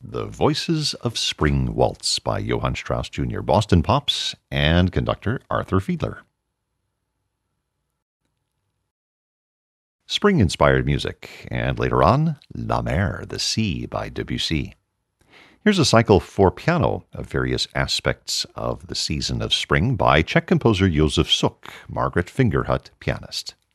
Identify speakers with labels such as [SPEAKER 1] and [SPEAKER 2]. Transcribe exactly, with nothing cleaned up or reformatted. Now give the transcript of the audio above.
[SPEAKER 1] The Voices of Spring Waltz by Johann Strauss Junior, Boston Pops, and conductor Arthur Fiedler. Spring-inspired music, and later on, La Mer, the Sea by Debussy. Here's a cycle for piano of various aspects of the season of spring by Czech composer Josef Suk, Margaret Fingerhut pianist.